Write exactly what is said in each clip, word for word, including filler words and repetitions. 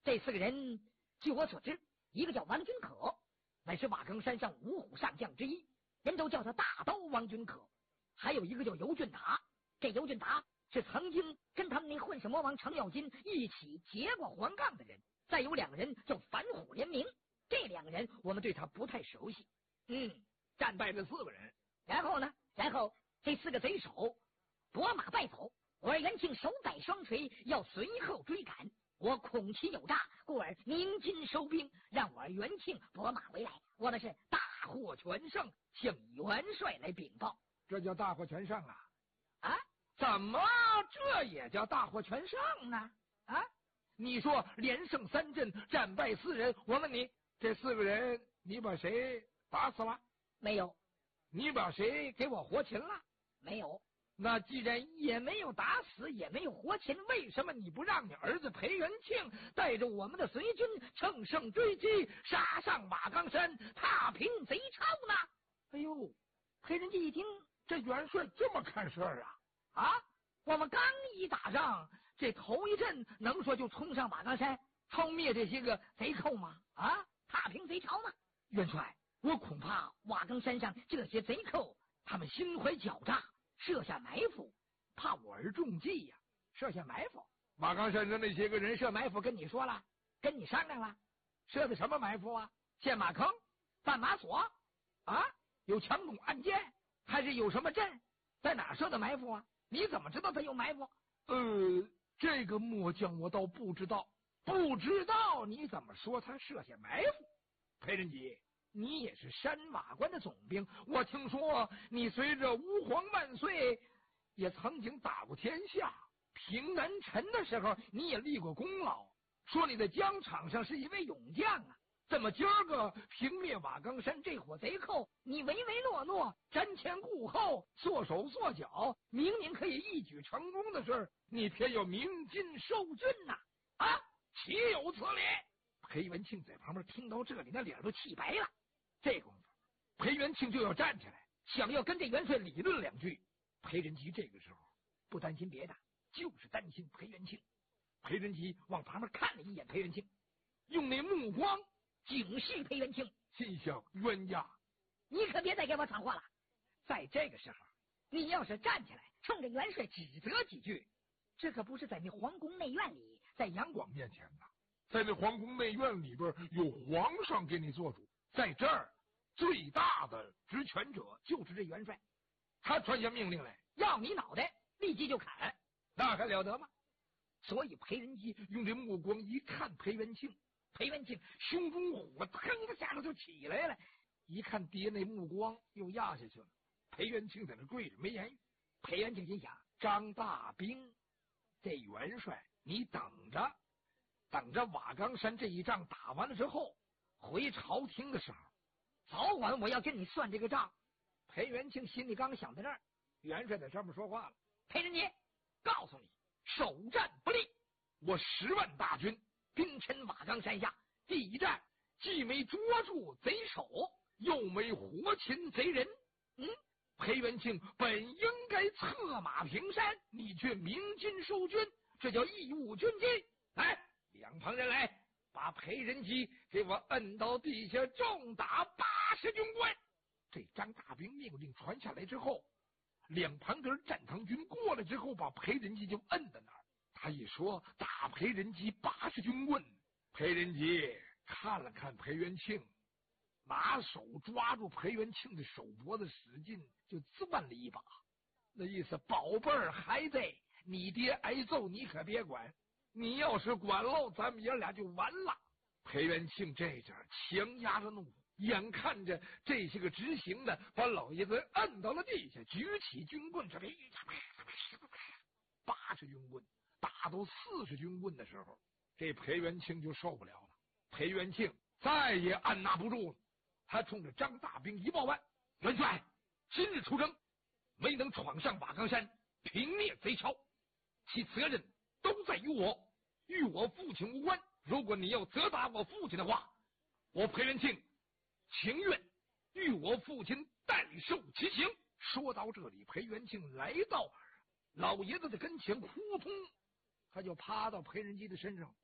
这四个人，据我所知，一个叫王君可，乃是瓦岗山上五虎上将之一，人都叫他大刀王君可。还有一个叫尤俊达，这尤俊达是曾经跟他们那混世魔王程咬金一起结过黄杠的人。再有两个人叫反虎联名，这两个人我们对他不太熟悉。 嗯，战败这四个人， 然后呢？然后这四个贼首拨马败走，我元庆手摆双锤要随后追赶，我恐其有诈，故而鸣金收兵，让我元庆拨马回来。我们是大获全胜，向元帅来禀报。 这叫大获全胜啊！ 啊？ 怎么这也叫大获全胜呢？啊？你说连胜三阵，战败四人，我问你，这四个人你把谁打死了？ 没有。 你把谁给我活擒了？ 没有。 那既然也没有打死，也没有活擒，为什么你不让你儿子裴元庆带着我们的随军乘胜追击，杀上瓦岗山，踏平贼巢呢？ 哎呦，裴仁基一听， 这元帅这么看事儿啊！ 啊，我们刚一打仗，这头一阵能说就冲上瓦岗山，冲灭这些个贼寇吗？啊，踏平贼巢吗？元帅，我恐怕瓦岗山上这些贼寇，他们心怀狡诈，设下埋伏，怕我儿中计呀、啊！设下埋伏， 瓦岗山上那些个人设埋伏， 跟你说了，跟你商量了，设的什么埋伏啊？陷马坑、绊马索啊？有强弩暗箭，还是有什么阵？在哪设的埋伏啊？你怎么知道他有埋伏？ 呃，这个末将我倒不知道。 不知道你怎么说他设下埋伏？ 裴仁吉， 你也是山瓦关的总兵，我听说你随着吾皇万岁也曾经打过天下，平南陈的时候你也立过功劳，说你在疆场上是一位勇将啊。怎么今儿个平灭瓦岗山这伙贼寇，你唯唯诺诺，瞻前顾后，缩手缩脚，明明可以一举成功的事，你偏要鸣金收军呐、啊！啊，岂有此理！裴元庆在旁边听到这里，那脸都气白了。这功夫，裴元庆就要站起来，想要跟这元帅理论两句。裴仁吉这个时候不担心别的，就是担心裴元庆。裴仁吉往旁边看了一眼裴元庆，用那目光警示裴元庆， 心想：冤家， 你可别再给我闯祸了。在这个时候，你要是站起来冲着元帅指责几句，这可不是在那皇宫内院里，在杨广面前呐，在那皇宫内院里边有皇上给你做主，在这儿最大的执权者就是这元帅，他传下命令来， 要你脑袋立即就砍， 那还了得吗？ 所以裴仁基用这目光一看裴元庆，裴元庆胸中火腾的下头就起来了，一看爹那目光又压下去了。裴元庆在那跪着没言语。裴元庆心想：张大兵，这元帅你等着，等着瓦岗山这一仗打完了之后，回朝廷的时候，早晚我要跟你算这个账。裴元庆心里刚想到这儿，元帅在上面说话了：裴仁基，告诉你，首战不利，我十万大军兵陈瓦岗山下，第一战既没捉住贼首，又没活擒贼人。嗯，裴元庆本应该策马平山，你却鸣金收军，这叫义务军纪。来，两旁人来，把裴仁基给我摁到地下，重打八十军棍。这张大兵命令传下来之后，两旁边战堂军过来之后，把裴仁基就摁在那儿。他一说打裴仁基八十军棍，裴仁基看了看裴元庆，拿手抓住裴元庆的手脖子，使劲就攥了一把，那意思宝贝儿孩子，你爹挨揍你可别管，你要是管喽，咱们爷俩就完了。裴元庆这阵强压着怒火，眼看着这些个执行的把老爷子摁到了地下，举起军棍，这边八十军棍打到四十军棍的时候，这裴元庆就受不了了。裴元庆再也按捺不住了，他冲着张大兵一报万：元帅，今日出征，没能闯上瓦岗山，平灭贼巢，其责任都在于我，与我父亲无关。如果你要责打我父亲的话，我裴元庆情愿与我父亲代受其刑。说到这里，裴元庆来到老爷子的跟前，扑通，他就趴到裴仁基的身上，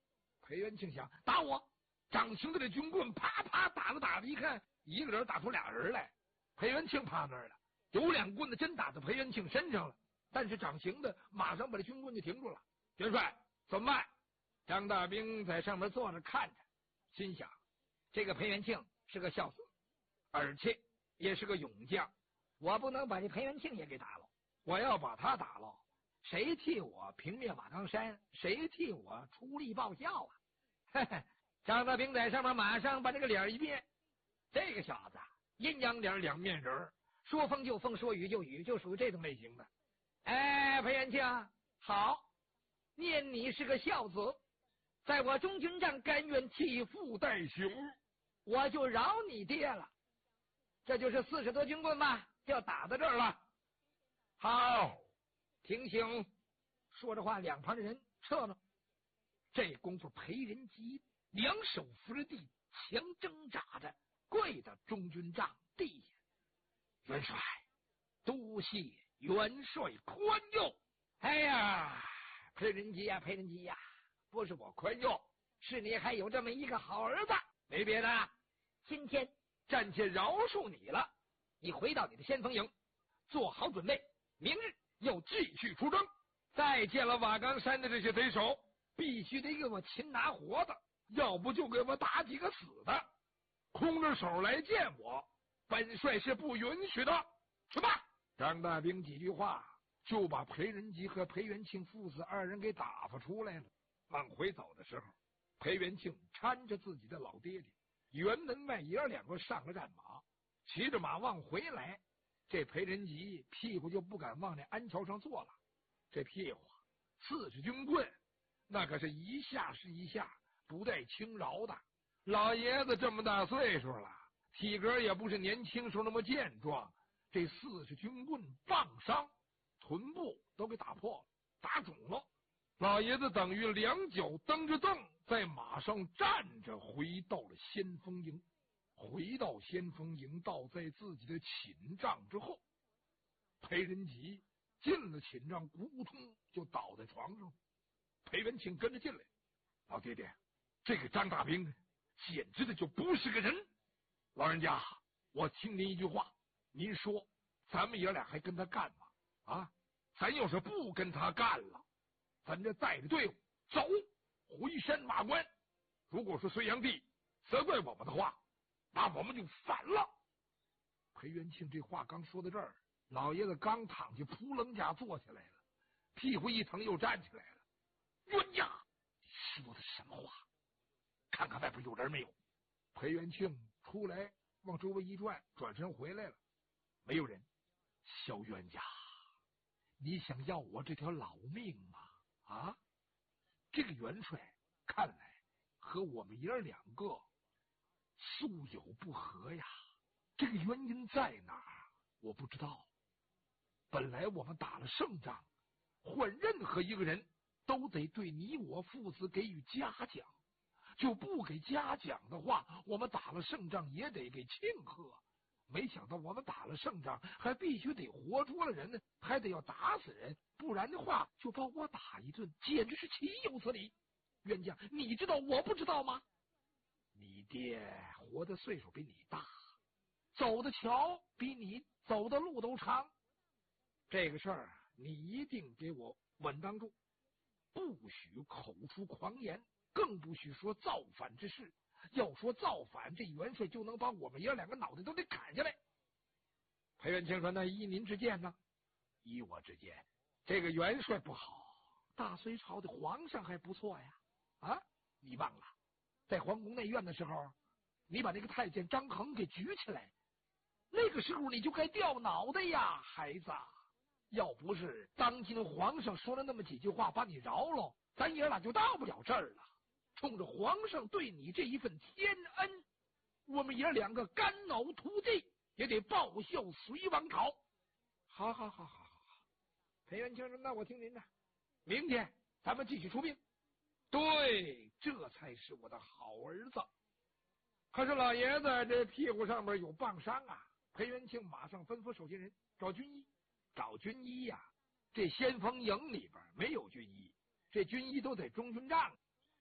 裴元庆想打我，掌形的这军棍啪啪打了打了，一看一个人打出俩人来，裴元庆趴那儿了，有两棍子真打到裴元庆身上了，但是掌形的马上把这军棍就停住了。元帅怎么办？张大兵在上面坐着看着，心想这个裴元庆是个孝子，而且也是个勇将，我不能把这裴元庆也给打了，我要把他打了，谁替我平灭马冈山，谁替我出力报效啊？嘿嘿，张大兵在上面马上把这个脸一变，这个小子阴阳脸两面人，说风就风，说雨就雨，就属于这种类型的。哎，裴元庆好，念你是个孝子，在我中军帐甘愿替父代兄，我就饶你爹了。这就是四十多军棍吧，就打到这儿了。好，停刑。说着话，两旁的人撤了。这功夫，裴仁吉两手扶着地，强挣扎着跪到中军帐地下。元帅，多谢元帅宽宥。哎呀，裴仁吉呀，裴仁吉呀，不是我宽宥，是你还有这么一个好儿子，没别的。今天暂且饶恕你了，你回到你的先锋营，做好准备，明日要继续出征。再见了瓦岗山的这些贼首，必须得给我擒拿活的，要不就给我打几个死的。空着手来见我，本帅是不允许的。去吧！张大兵几句话就把裴仁吉和裴元庆父子二人给打发出来了。往回走的时候，裴元庆搀着自己的老爹爹，辕门外爷儿两个上了战马，骑着马往回来。这裴仁吉屁股就不敢往那鞍桥上坐了，这屁股四十军棍，那可是一下是一下，不带轻饶的。老爷子这么大岁数了，体格也不是年轻时候那么健壮，这四十军棍棒伤，臀部都给打破了，打肿了。老爷子等于两脚蹬着凳，在马上站着，回到了先锋营。回到先锋营，倒在自己的寝帐之后。裴仁吉进了寝帐，咕通就倒在床上。裴元庆跟着进来，老爹爹，这个张大兵简直的就不是个人。老人家，我听您一句话，您说咱们爷俩还跟他干吗？啊，咱要是不跟他干了，咱这带着队伍走回山马关。如果说隋炀帝责怪我们的话，那我们就反了。裴元庆这话刚说到这儿，老爷子刚躺下，扑棱家坐起来了，屁股一疼又站起来了。冤家，你说的什么话？看看外边有人没有？裴元庆出来往周围一转，转身回来了，没有人。小冤家，你想要我这条老命吗？啊，这个元帅看来和我们爷儿两个素有不和呀，这个原因在哪儿？我不知道。本来我们打了胜仗，换任何一个人都得对你我父子给予嘉奖，就不给嘉奖的话，我们打了胜仗也得给庆贺。没想到我们打了胜仗，还必须得活捉了人呢，还得要打死人，不然的话就把我打一顿，简直是岂有此理！冤家，你知道我不知道吗？你爹活的岁数比你大，走的桥比你走的路都长，这个事儿你一定给我稳当住，不许口出狂言，更不许说造反之事。要说造反，这元帅就能把我们爷两个脑袋都得砍下来。裴元庆说：“那依您之见呢？”依我之见，这个元帅不好，大隋朝的皇上还不错呀。啊，你忘了，在皇宫内院的时候，你把那个太监张衡给举起来，那个时候你就该掉脑袋呀，孩子。要不是当今皇上说了那么几句话，把你饶了，咱爷俩就到不了这儿了。冲着皇上对你这一份天恩，我们爷两个肝脑涂地，也得报效隋王朝。好好好好好，裴元庆说：“那我听您的，明天咱们继续出兵。”对，这才是我的好儿子。可是老爷子这屁股上面有棒伤啊！裴元庆马上吩咐手下人找军医，找军医呀、啊！这先锋营里边没有军医，这军医都在中军帐。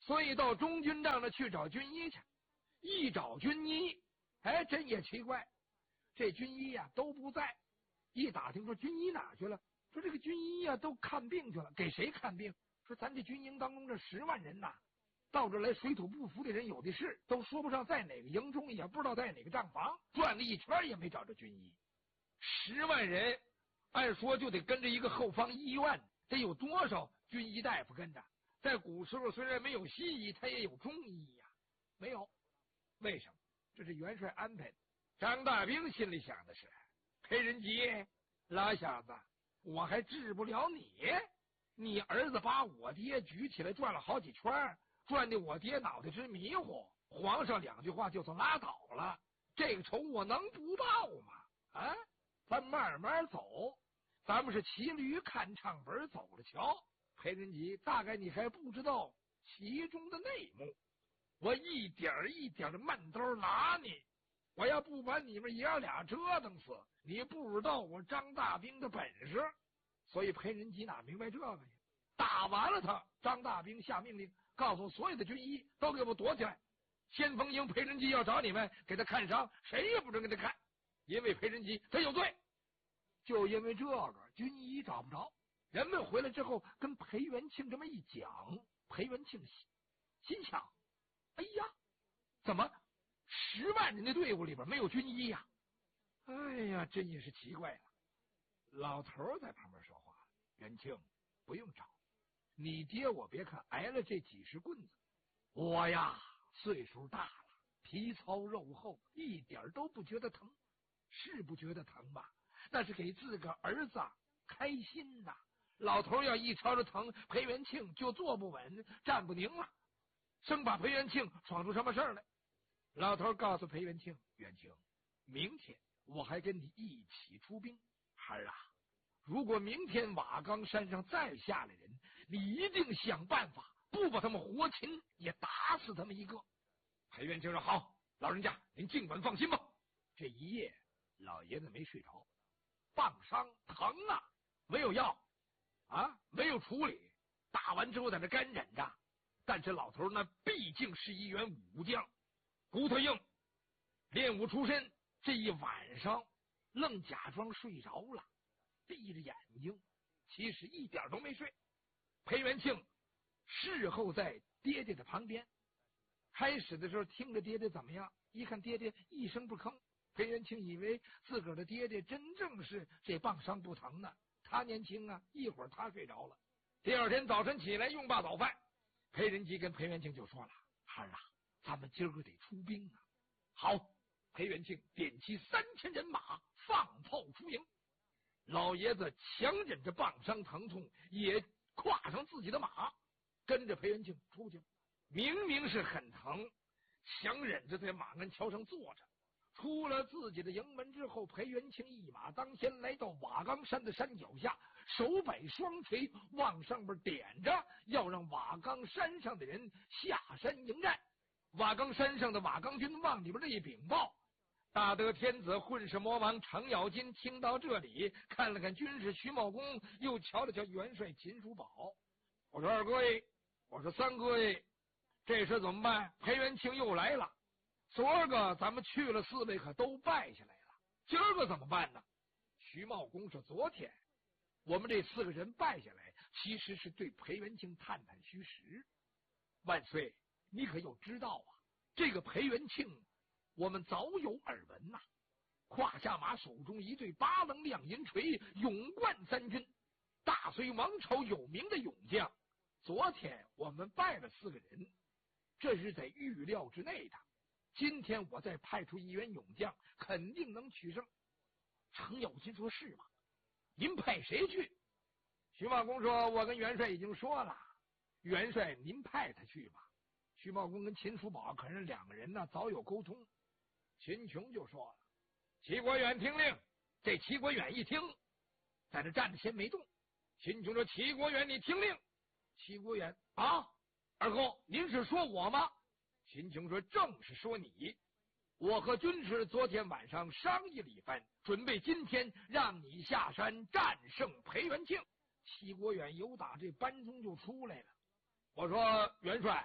所以到中军帐那去找军医去。一找军医，哎，真也奇怪，这军医呀、啊、都不在。一打听说军医哪去了，说这个军医呀、啊、都看病去了。给谁看病？说咱这军营当中这十万人呐，到这来水土不服的人有的是，都说不上在哪个营中，也不知道在哪个帐房，转了一圈也没找着军医。十万人，按说就得跟着一个后方医院，得有多少军医大夫跟着？在古时候虽然没有西医，他也有中医呀、啊，没有。为什么？这是元帅安排的。张大兵心里想的是：裴仁吉，老小子，我还治不了你。你儿子把我爹举起来转了好几圈，转的我爹脑袋直迷糊。皇上两句话就算拉倒了，这个仇我能不报吗？啊，咱慢慢走，咱们是骑驴看唱本，走着瞧。裴仁吉，大概你还不知道其中的内幕。我一点一点的慢刀拉你，我要不把你们爷俩折腾死，你不知道我张大兵的本事。所以裴仁吉哪明白这个呀？打完了他，张大兵下命令，告诉所有的军医都给我躲起来。先锋营裴仁吉要找你们，给他看伤，谁也不准给他看，因为裴仁吉他有罪。就因为这个，军医找不着。人们回来之后跟裴元庆这么一讲，裴元庆心心想：哎呀，怎么十万人的队伍里边没有军医呀、啊？哎呀，真也是奇怪了。老头在旁边说话：元庆，不用找，你爹我别看挨了这几十棍子，我呀岁数大了，皮糙肉厚，一点都不觉得疼。是不觉得疼吧？那是给自个儿子开心呐。老头要一瞧着疼，裴元庆就坐不稳，站不宁了，生把裴元庆闯出什么事儿来。老头告诉裴元庆：元庆，明天我还跟你一起出兵。孩儿啊，如果明天瓦岗山上再下来人，你一定想办法，不把他们活擒，也打死他们一个。裴元庆说：好，老人家您尽管放心吧。这一夜老爷子没睡着，棒伤疼啊，没有药啊，没有处理，打完之后在那干忍着。但是老头那毕竟是一员武将，骨头硬，练武出身，这一晚上愣假装睡着了，闭着眼睛，其实一点都没睡。裴元庆事后在爹爹的旁边，开始的时候听着爹爹怎么样，一看爹爹一声不吭，裴元庆以为自个儿的爹爹真正是这棒伤不疼呢。他年轻啊，一会儿他睡着了。第二天早晨起来用罢早饭，裴仁吉跟裴元庆就说了：孩儿啊，咱们今儿个得出兵啊。好，裴元庆点齐三千人马，放炮出营。老爷子强忍着棒伤疼痛，也跨上自己的马，跟着裴元庆出去。明明是很疼，强忍着在马鞍桥上坐着。出了自己的营门之后，裴元庆一马当先来到瓦岗山的山脚下，手摆双锤往上边点着，要让瓦岗山上的人下山迎战。瓦岗山上的瓦岗军往里边这一禀报，大德天子混世魔王程咬金听到这里，看了看军师徐茂公，又瞧了瞧元帅秦叔宝。我说二哥爷，我说三哥爷，这事怎么办？裴元庆又来了，昨儿个咱们去了四位可都败下来了，今儿个怎么办呢？徐茂公说：昨天我们这四个人败下来，其实是对裴元庆探探虚实。万岁，你可有知道啊？这个裴元庆我们早有耳闻呐、啊，胯下马，手中一对八棱亮银锤，勇冠三军，大隋王朝有名的勇将。昨天我们败了四个人，这是在预料之内的。今天我再派出一员勇将，肯定能取胜。程咬金说：是吗？您派谁去？徐茂公说：我跟元帅已经说了，元帅您派他去吧。徐茂公跟秦叔宝可是两个人呢，早有沟通。秦琼就说了：齐国远听令。这齐国远一听，在这站着先没动。秦琼说：齐国远你听令。齐国远啊，二后您是说我吗？秦琼说：正是说你。我和军师昨天晚上商议了一番，准备今天让你下山战胜裴元庆。齐国远由打这班中就出来了。我说：元帅，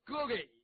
哥给。